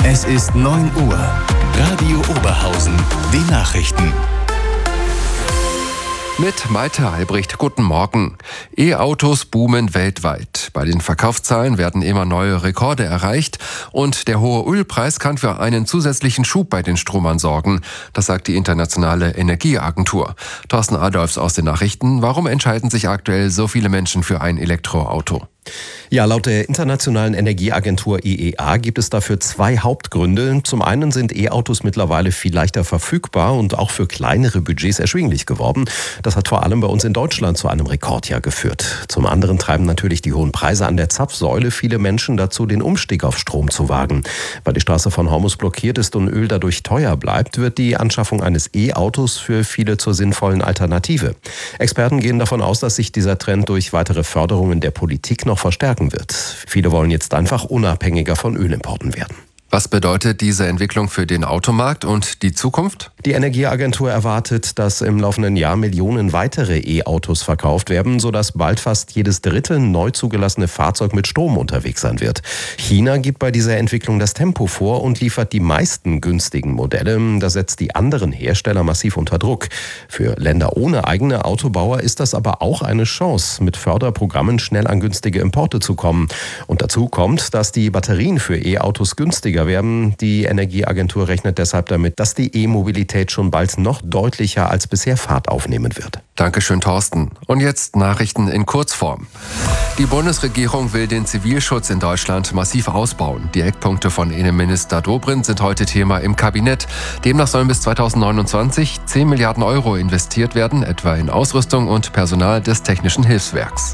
Es ist 9 Uhr. Radio Oberhausen. Die Nachrichten. Mit Malte Albrecht, guten Morgen. E-Autos boomen weltweit. Bei den Verkaufszahlen werden immer neue Rekorde erreicht und der hohe Ölpreis kann für einen zusätzlichen Schub bei den Stromern sorgen. Das sagt die Internationale Energieagentur. Thorsten Adolfs aus den Nachrichten. Warum entscheiden sich aktuell so viele Menschen für ein Elektroauto? Ja, laut der Internationalen Energieagentur IEA gibt es dafür 2 Hauptgründe. Zum einen sind E-Autos mittlerweile viel leichter verfügbar und auch für kleinere Budgets erschwinglich geworden. Das hat vor allem bei uns in Deutschland zu einem Rekordjahr geführt. Zum anderen treiben natürlich die hohen Preise an der Zapfsäule viele Menschen dazu, den Umstieg auf Strom zu wagen. Weil die Straße von Hormus blockiert ist und Öl dadurch teuer bleibt, wird die Anschaffung eines E-Autos für viele zur sinnvollen Alternative. Experten gehen davon aus, dass sich dieser Trend durch weitere Förderungen der Politik noch verstärken wird. Viele wollen jetzt einfach unabhängiger von Ölimporten werden. Was bedeutet diese Entwicklung für den Automarkt und die Zukunft? Die Energieagentur erwartet, dass im laufenden Jahr Millionen weitere E-Autos verkauft werden, sodass bald fast jedes dritte neu zugelassene Fahrzeug mit Strom unterwegs sein wird. China gibt bei dieser Entwicklung das Tempo vor und liefert die meisten günstigen Modelle. Das setzt die anderen Hersteller massiv unter Druck. Für Länder ohne eigene Autobauer ist das aber auch eine Chance, mit Förderprogrammen schnell an günstige Importe zu kommen. Und dazu kommt, dass die Batterien für E-Autos günstiger werden. Die Energieagentur rechnet deshalb damit, dass die E-Mobilität schon bald noch deutlicher als bisher Fahrt aufnehmen wird. Dankeschön, Thorsten. Und jetzt Nachrichten in Kurzform. Die Bundesregierung will den Zivilschutz in Deutschland massiv ausbauen. Die Eckpunkte von Innenminister Dobrindt sind heute Thema im Kabinett. Demnach sollen bis 2029 10 Milliarden Euro investiert werden, etwa in Ausrüstung und Personal des Technischen Hilfswerks.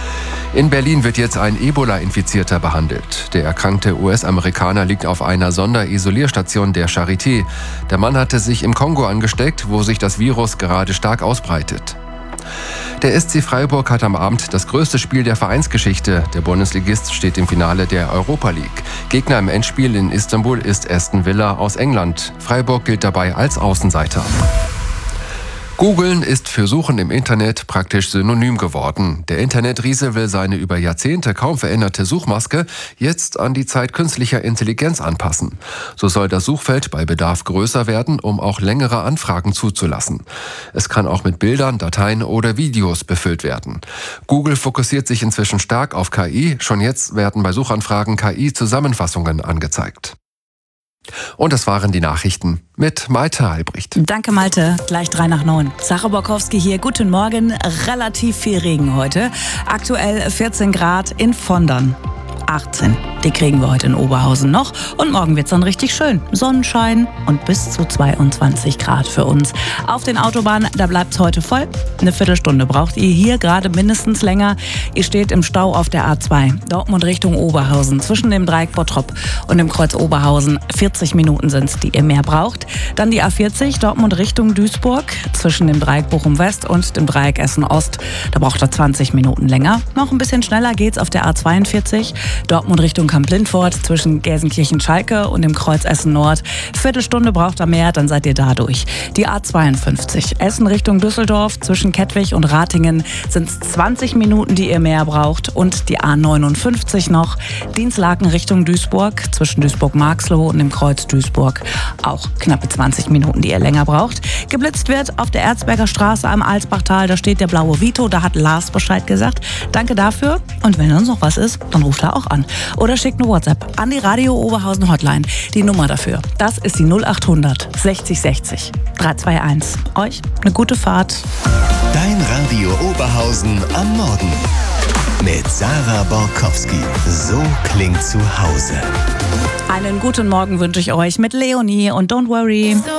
In Berlin wird jetzt ein Ebola-Infizierter behandelt. Der erkrankte US-Amerikaner liegt auf einer Sonderisolierstation der Charité. Der Mann hatte sich im Kongo angesteckt, wo sich das Virus gerade stark ausbreitet. Der SC Freiburg hat am Abend das größte Spiel der Vereinsgeschichte. Der Bundesligist steht im Finale der Europa League. Gegner im Endspiel in Istanbul ist Aston Villa aus England. Freiburg gilt dabei als Außenseiter. Googeln ist für Suchen im Internet praktisch synonym geworden. Der Internetriese will seine über Jahrzehnte kaum veränderte Suchmaske jetzt an die Zeit künstlicher Intelligenz anpassen. So soll das Suchfeld bei Bedarf größer werden, um auch längere Anfragen zuzulassen. Es kann auch mit Bildern, Dateien oder Videos befüllt werden. Google fokussiert sich inzwischen stark auf KI. Schon jetzt werden bei Suchanfragen KI-Zusammenfassungen angezeigt. Und das waren die Nachrichten mit Malte Albrecht. Danke, Malte. Gleich 8:03. Sarah Borkowski hier. Guten Morgen. Relativ viel Regen heute. Aktuell 14 Grad in Vondern. 18. Die kriegen wir heute in Oberhausen noch. Und morgen wird's dann richtig schön. Sonnenschein und bis zu 22 Grad für uns. Auf den Autobahnen, da bleibt's heute voll. Eine Viertelstunde braucht ihr hier gerade mindestens länger. Ihr steht im Stau auf der A2. Dortmund Richtung Oberhausen. Zwischen dem Dreieck Bottrop und dem Kreuz Oberhausen. 40 Minuten sind's, die ihr mehr braucht. Dann die A40 Dortmund Richtung Duisburg. Zwischen dem Dreieck Bochum West und dem Dreieck Essen Ost. Da braucht ihr 20 Minuten länger. Noch ein bisschen schneller geht's auf der A42. Dortmund Richtung Kamp-Lindfort zwischen Gelsenkirchen-Schalke und dem Kreuz Essen-Nord. Viertelstunde braucht ihr mehr, dann seid ihr da durch. Die A52 Essen Richtung Düsseldorf zwischen Kettwig und Ratingen sind es 20 Minuten, die ihr mehr braucht. Und die A59 noch Dinslaken Richtung Duisburg zwischen Duisburg-Marxloh und dem Kreuz Duisburg. Auch knappe 20 Minuten, die ihr länger braucht. Geblitzt wird auf der Erzberger Straße am Alsbachtal. Da steht der blaue Vito, da hat Lars Bescheid gesagt. Danke dafür. Und wenn sonst noch was ist, dann ruft er auch an. Oder schickt eine WhatsApp an die Radio Oberhausen Hotline. Die Nummer dafür, das ist die 0800 60 60 321. Euch eine gute Fahrt. Dein Radio Oberhausen am Morgen. Mit Sarah Borkowski. So klingt zu Hause. Einen guten Morgen wünsche ich euch mit Leonie und Don't Worry.